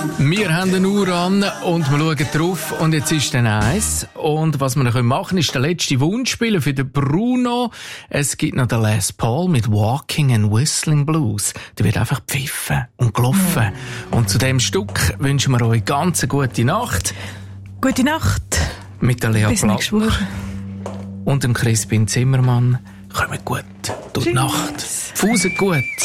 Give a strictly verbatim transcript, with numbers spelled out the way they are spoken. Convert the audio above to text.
Wir haben eine Uhr an und wir schauen drauf und jetzt ist dann eins. Und was wir noch machen können, ist der letzte Wunschspieler für den Bruno. Es gibt noch den Les Paul mit Walking and Whistling Blues. Der wird einfach pfiffen und gelaufen. Mm. Und zu dem Stück wünschen wir euch ganz eine gute Nacht. Gute Nacht. Mit der Lea Plattner und dem Crispin Zimmermann. Kommt gut durch die Nacht. Fuset gut.